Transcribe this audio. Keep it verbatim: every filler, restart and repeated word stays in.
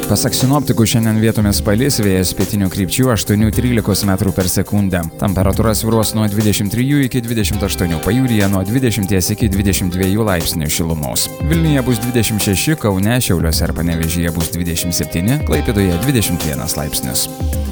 Pasak sinoptikų, šiandien vietomis palis, vėjas pietinių krypčių aštuoni trylika metrų per sekundę. Temperatūra svyruos nuo dvidešimt trijų iki dvidešimt aštuonių, pajūryje nuo dvidešimt iki dvidešimt dviejų laipsnių šilumos. Vilniuje bus dvidešimt šeši, Kaune, Šiauliuose ir Panevėžyje bus dvidešimt septyni, Klaipėdoje dvidešimt vienas laipsnis.